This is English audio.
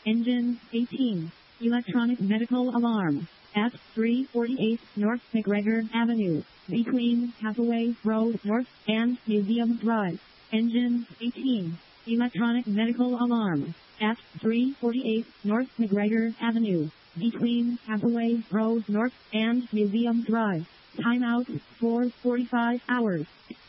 Engine 18. Electronic medical alarm. At 348 North McGregor Avenue, between Hathaway Road North and Museum Drive. Engine 18. Electronic medical alarm. At 348 North McGregor Avenue, between Hathaway Road North and Museum Drive. Timeout for 45 hours.